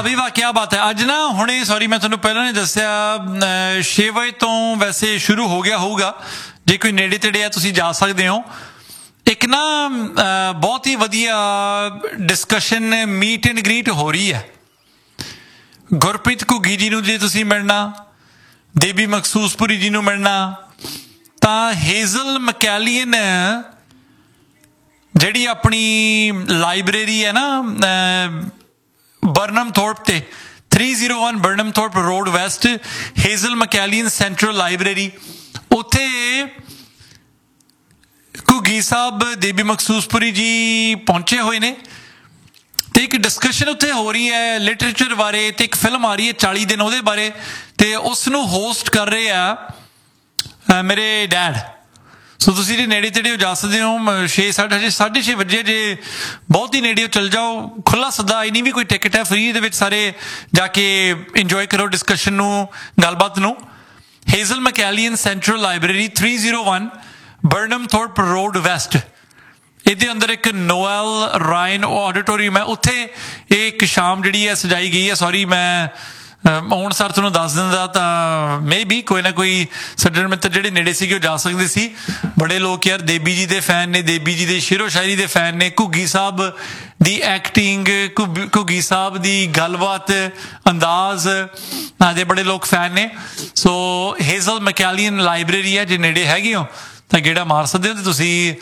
ਵੀ ਵਾਹ ਕੀ ਬਾਤ ਹੈ। ਅੱਜ ਨਾ ਹੁਣੇ ਸੌਰੀ ਮੈਂ ਤੁਹਾਨੂੰ ਪਹਿਲਾਂ ਨਹੀਂ ਦੱਸਿਆ 6 ਵਜੇ ਤੋਂ ਵੈਸੇ ਸ਼ੁਰੂ ਹੋ ਗਿਆ ਹੋਊਗਾ, ਜੇ ਕੋਈ ਨੇੜੇ ਤੇੜੇ ਆ ਤੁਸੀਂ ਜਾ ਸਕਦੇ ਹੋ। ਇੱਕ ਨਾ ਬਹੁਤ ਹੀ ਵਧੀਆ ਡਿਸਕਸ਼ਨ ਮੀਟ ਐਂਡ ਗ੍ਰੀਟ ਹੋ ਰਹੀ ਹੈ। ਗੁਰਪ੍ਰੀਤ ਘੁੱਗੀ ਜੀ ਨੂੰ ਜੇ ਤੁਸੀਂ ਮਿਲਣਾ, ਦੇਬੀ ਮਖਸੂਸਪੁਰੀ ਜੀ ਨੂੰ ਮਿਲਣਾ, ਤਾਂ ਹੇਜ਼ਲ ਮਕੈਲੀਅਨ ਜਿਹੜੀ ਆਪਣੀ ਲਾਇਬ੍ਰੇਰੀ ਹੈ ਨਾ ਬਰਨਮਥੋਰਪ ਤੇ 301 ਬਰਨਮਥੋਰਪ road West, Hazel ਮਕੈਲੀਅਨ central library, ਉੱਥੇ ਘੁੱਗੀ ਸਾਹਿਬ ਦੇਬੀ ਮਖਸੂਸਪੁਰੀ ਜੀ ਪਹੁੰਚੇ ਹੋਏ ਨੇ ਤੇ ਇੱਕ ਡਿਸਕਸ਼ਨ ਉੱਥੇ ਹੋ ਰਹੀ ਹੈ ਲਿਟਰੇਚਰ ਬਾਰੇ, ਤੇ ਇੱਕ ਫਿਲਮ ਆ ਰਹੀ ਹੈ 40 ਦਿਨ ਉਹਦੇ ਬਾਰੇ, ਤੇ ਉਸ ਨੂੰ ਹੋਸਟ ਕਰ ਰਹੇ ਆ ਮੇਰੇ ਡੈਡ। ਸੋ ਤੁਸੀਂ ਜੇ ਨੇੜੇ ਤੇੜੇ ਜਾ ਸਕਦੇ ਹੋ, 6:30 ਵਜੇ ਜੇ ਬਹੁਤ ਹੀ ਨੇੜੇ ਚੱਲ ਜਾਓ, ਖੁੱਲ੍ਹਾ ਸੱਦਾ, ਇਹ ਨਹੀਂ ਵੀ ਕੋਈ ਟਿਕਟ ਹੈ, ਫਰੀ ਦੇ ਵਿੱਚ ਸਾਰੇ ਜਾ ਕੇ ਇੰਜੋਏ ਕਰੋ ਡਿਸਕਸ਼ਨ ਨੂੰ, ਗੱਲਬਾਤ ਨੂੰ। Hazel ਮਕੈਲੀਅਨ central library 301 ਬਰਨਮਥੋਰਪ road West, ਇਹਦੇ ਅੰਦਰ ਇੱਕ ਨੋਐਲ ਰਾਇਨ ਆਡੀਟੋਰੀਅਮ ਹੈ, ਉੱਥੇ ਇਹ ਇੱਕ ਸ਼ਾਮ ਜਿਹੜੀ ਹੈ ਸਜਾਈ ਗਈ ਹੈ। ਸੌਰੀ ਮੈਂ ਹੁਣ ਸਰ ਤੁਹਾਨੂੰ ਦੱਸ ਦਿੰਦਾ ਤਾਂ ਮੇ ਬੀ ਕੋਈ ਨਾ ਕੋਈ ਸੱਜਣ ਮਿੱਤਰ ਜਿਹੜੇ ਨੇੜੇ ਸੀਗੇ ਉਹ ਜਾ ਸਕਦੇ ਸੀ। ਬੜੇ ਲੋਕ ਯਾਰ ਦੇਬੀ ਜੀ ਦੇ ਫੈਨ ਨੇ, ਦੇਬੀ ਜੀ ਦੇ ਸ਼ੇਰੋ ਸ਼ਾਇਰੀ ਦੇ ਫੈਨ ਨੇ, ਘੁੱਗੀ ਸਾਹਿਬ ਦੀ ਐਕਟਿੰਗ, ਘੁੱਗੀ ਸਾਹਿਬ ਦੀ ਗੱਲਬਾਤ, ਅੰਦਾਜ਼ ਦੇ ਬੜੇ ਲੋਕ ਫੈਨ ਨੇ। ਸੋ ਹੇਜ਼ਲ ਮਕੈਲੀਅਨ ਲਾਇਬ੍ਰੇਰੀ ਹੈ, ਜੇ ਨੇੜੇ ਹੈਗੇ ਹੋ ਤਾਂ ਗੇੜਾ ਮਾਰ ਸਕਦੇ ਹੋ, ਤੇ ਤੁਸੀਂ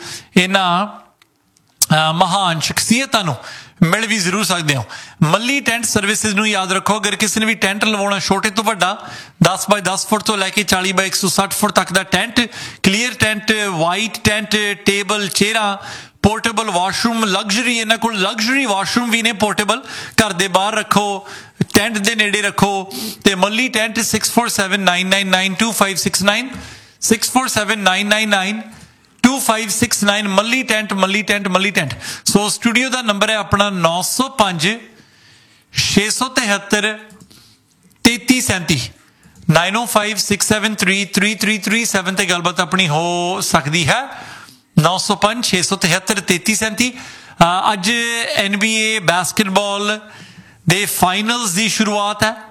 ਇਹਨਾਂ ਮਹਾਨ ਸ਼ਖਸੀਅਤਾਂ ਨੂੰ ਮਿਲ ਵੀ ਜ਼ਰੂਰ ਸਕਦੇ ਹੋ। ਮੱਲੀ ਟੈਂਟ ਸਰਵਿਸਿਜ਼ ਨੂੰ ਯਾਦ ਰੱਖੋ, ਅਗਰ ਕਿਸੇ ਨੇ ਵੀ ਟੈਂਟ ਲਵਾਉਣਾ, ਛੋਟੇ ਤੋਂ ਵੱਡਾ 10 ਬਾਈ 10 ਫੁੱਟ ਤੋਂ ਲੈ ਕੇ 40 ਬਾਈ 160 ਫੁੱਟ ਤੱਕ ਦਾ tent, clear tent, white tent, table, ਚੇਅਰਾਂ, portable washroom, luxury, ਇਹਨਾਂ ਕੋਲ ਲਗਜ਼ਰੀ ਵਾਸ਼ਰੂਮ ਵੀ ਨੇ ਪੋਰਟੇਬਲ, ਘਰ ਦੇ ਬਾਹਰ ਰੱਖੋ, ਟੈਂਟ ਦੇ ਨੇੜੇ ਰੱਖੋ। ਤੇ ਮੱਲੀ ਟੈਂਟ 6479992569 6479992569 ਮੱਲੀ ਟੈਂਟ, ਮੱਲੀ ਟੈਂਟ, ਮੱਲੀ ਟੈਂਟ। ਸੋ ਸਟੂਡੀਓ ਦਾ ਨੰਬਰ ਹੈ ਆਪਣਾ 905 673 3337 905 673 3337 ਤੇ ਗੱਲਬਾਤ ਆਪਣੀ ਹੋ ਸਕਦੀ ਹੈ। 905 673 3337। ਅੱਜ NBA ਬਾਸਕਟਬਾਲ ਦੇ ਫਾਈਨਲਸ ਦੀ ਸ਼ੁਰੂਆਤ ਹੈ।